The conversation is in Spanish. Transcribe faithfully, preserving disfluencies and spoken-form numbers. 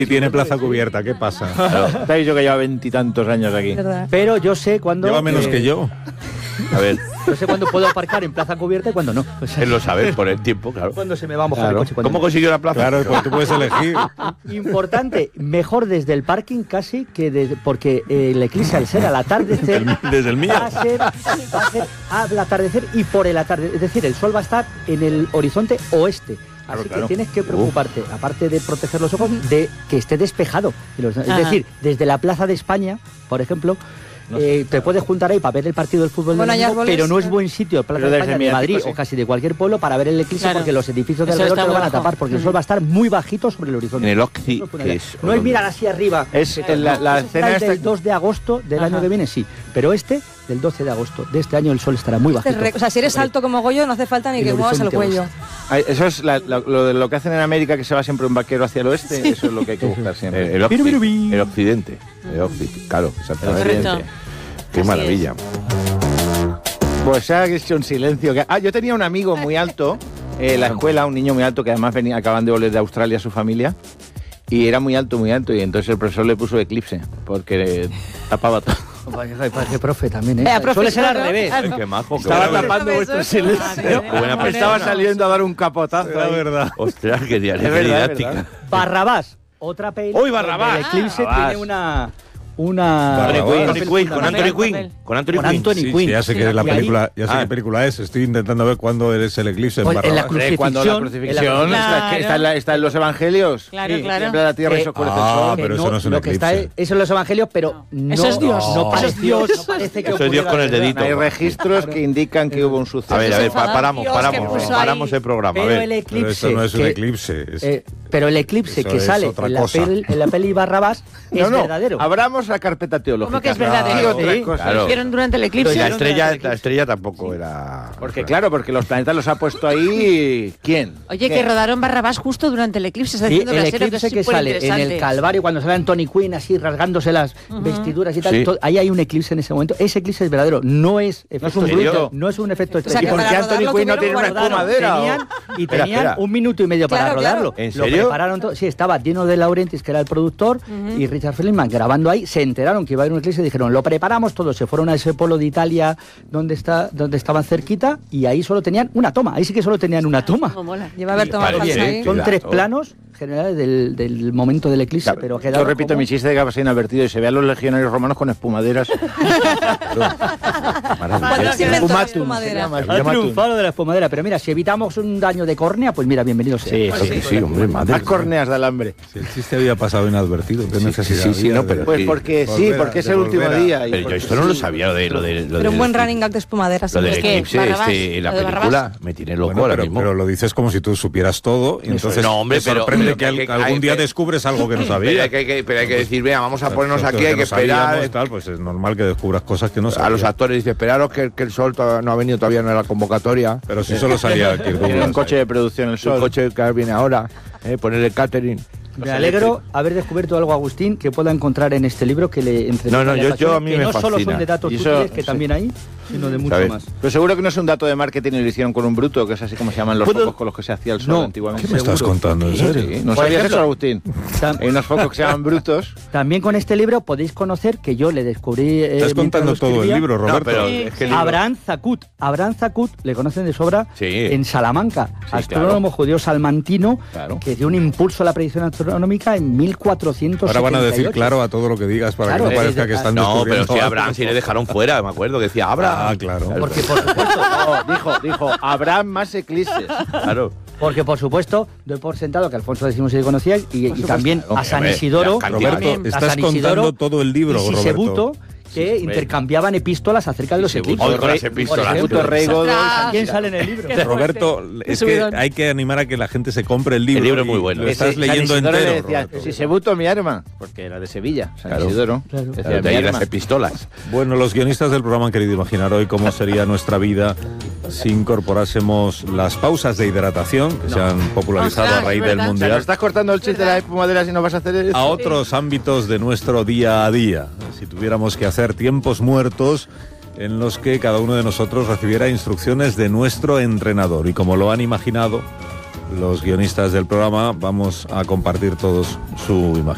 Y tiene plaza cubierta, ¿qué pasa? Claro, te he dicho que lleva veintitantos años aquí. ¿Verdad? Pero yo sé cuándo... Lleva menos eh, que yo. A ver. Yo sé cuándo puedo aparcar en plaza cubierta y cuándo no. O sea, él lo sabe por el tiempo, claro. Cuándo se me va a mojar claro. el coche. ¿Cómo no? consiguió la plaza? Claro, pues tú puedes elegir. Importante, mejor desde el parking casi que desde... Porque eh, el eclipse al ser al atardecer... Desde el mío. Va a ser, va a ser al atardecer y por el atardecer. Es decir, el sol va a estar en el horizonte oeste. Así claro, claro. que tienes que preocuparte, uh. aparte de proteger los ojos, de que esté despejado. Es Ajá. decir, desde la Plaza de España, por ejemplo, no sé, eh, te puedes juntar ahí para ver el partido del fútbol, bueno, del mundo, pero no es buen sitio, Plaza de España, de Madrid sí. o casi de cualquier pueblo, para ver el eclipse, claro. porque los edificios de alrededor te lo van a tapar, porque mm. el sol va a estar muy bajito sobre el horizonte. En el Occi, no, es, no es mirar hacia arriba. Es que, la, la escena esta... del dos de agosto del Ajá. año que viene, sí, pero este... del doce de agosto de este año el sol estará muy bajito. O sea, si eres alto como Goyo no hace falta ni que muevas el cuello. Ay, eso es la, la, lo de lo que hacen en América, que se va siempre un vaquero hacia el oeste, sí. eso es lo que hay que buscar siempre. El, el, occ, el occidente, el occidente, claro, exactamente. Qué Así maravilla. Es. Pues se ha hecho un silencio. Ah, yo tenía un amigo muy alto en eh, la escuela, un niño muy alto que además venía, acaban de volver de Australia su familia. Y era muy alto, muy alto, y entonces el profesor le puso eclipse, porque tapaba todo. Qué profe también, ¿eh? eh Suele ser al revés. Ay, qué majo. Qué Estaba tapando vuestro silencio. Buena Estaba saliendo a dar un capotazo. La verdad. Ostras, qué didáctica. Barrabás, otra peli. ¡Uy, Barrabás! El eclipse Barrabás. tiene una... Una... Anthony Quinn, con Anthony Quinn. Con Anthony Quinn. Anthony Quinn. Sí, ya sé que la película, ya sé ah. qué película es. Estoy intentando ver cuándo es el eclipse en pues Barrabás. En la crucifixión. Cuando la crucifixión claro. está, está, en la, está en los evangelios. Claro, sí, claro. Siempre la tierra y se oscurece el sol. Ah, pero eso no es un lo que eclipse. está, eso en los evangelios, pero no, eso es Dios. No, no parece Dios. No parece que eso es Dios con el dedito. Hay registros que indican que hubo un suceso. A ver, a ver, paramos, paramos, paramos el programa. Pero el eclipse. Pero eso no es un eclipse. Pero el eclipse que sale en la peli Barrabás es verdadero. Abramos la carpeta teológica. ¿Cómo que es verdadero? Sí, claro. Hicieron durante el eclipse. La estrella, la estrella tampoco era... Porque claro, porque los planetas los ha puesto ahí... ¿Quién? Oye, ¿Quién? que rodaron Barrabás justo durante el eclipse. Está sí, el eclipse que, que sale en el Calvario, cuando sale Anthony Quinn así rasgándose las uh-huh. vestiduras y tal, sí. todo, ahí hay un eclipse en ese momento. Ese eclipse es verdadero, no es efecto, no es un bruto, no es un efecto estrella. O sea, ¿y por qué Anthony Quinn no tiene una espumadera? Tenían, y tenían espera, espera. un minuto y medio para claro, rodarlo. Claro. ¿En serio? Lo prepararon todo. Sí, estaba Dino De Laurentiis, que era el productor, uh-huh. y Richard Feldman grabando ahí. Se enteraron que iba a haber un eclipse y dijeron, lo preparamos todo. Se fueron a ese polo de Italia donde está, donde estaban cerquita, y ahí solo tenían una toma. Ahí sí que solo tenían una toma. Oh, mola. Lleva a ver tomado ahí. Son tres planos generales del, del momento del eclipse, claro, pero yo repito como... mi chiste de que va inadvertido y se ve a los legionarios romanos con espumaderas. Ha triunfado de la espumadera, pero mira, si evitamos un daño de córnea, pues mira, bienvenido sea. Sí, sí, sí, sí, hombre, madre. Más córneas de alambre. Si el chiste había pasado inadvertido, ¿qué necesidad? Sí, sí, no, pero pues porque sí, porque es el último día. Pero yo esto no lo sabía de lo de Pero un buen running gag de espumaderas. Lo del eclipse, este, la película me tiene loco ahora mismo. Pero lo dices como si tú supieras todo, y entonces no, hombre, pero sorprende que algún día descubres algo que no sabías. Pero hay que decir, venga, vamos a ponernos aquí, hay que esperar. Pues es normal que descubras cosas que no sabías. A los actores dice, esperaros que el sol no ha venido todavía, no era la convocatoria. Pero si solo salía aquí. Tiene un coche de producción el sol. Un coche que viene ahora, poner el catering. Me alegro haber descubierto algo, Agustín, que pueda encontrar en este libro que le entre no, no, yo, yo a mí que me no fascina. Solo son de datos útiles, que sí. también hay, sino de mucho más. Pero seguro que no es un dato de marketing y lo hicieron con un bruto, que es así como se llaman los ¿Puedo? focos con los que se hacía el sol no, antiguamente. ¿Qué me estás contando? ¿En serio? Sí, ¿no sabías eso, Agustín? Hay unos focos que se llaman brutos. También con este libro podéis conocer que yo le descubrí... Eh, Estás contando todo el libro, Roberto. No, pero sí. es que el libro... Abraham Zakut. Abraham Zakut, le conocen de sobra, sí. en Salamanca. Sí, astrónomo claro. judío salmantino, claro. que dio un impulso a la predicción astronómica en mil cuatrocientos setenta y ocho. Ahora van a decir claro a todo lo que digas para claro, que no parezca que están no, descubriendo. No, pero si Abraham sí le dejaron fuera, me acuerdo que decía Abraham. Ah, claro. Porque por supuesto... no, dijo, dijo, Abraham más eclipses. Claro. Porque, por supuesto, doy por sentado que Alfonso X se le conocía y, y también a San Isidoro... Roberto, estás contando todo el libro, y Sisebuto, que sí, intercambiaban epístolas acerca de los eclipses. Oh, las epístolas. ¿Quién sale en el libro? Roberto, es que hay que animar a que la gente se compre el libro. El libro es muy bueno. Lo estás leyendo entero. Sisebuto, mi arma, porque era de Sevilla, San claro. Isidoro. Claro. Claro. De ahí las epístolas. Bueno, los guionistas del programa han querido imaginar hoy cómo sería nuestra vida si incorporásemos las pausas de hidratación que no. se han popularizado Ostras, a raíz del Mundial. O sea, estás cortando el chiste de la espumadera si no vas a hacer eso. A otros ámbitos de nuestro día a día. Si tuviéramos que hacer tiempos muertos en los que cada uno de nosotros recibiera instrucciones de nuestro entrenador. Y como lo han imaginado los guionistas del programa, vamos a compartir todos su imaginación.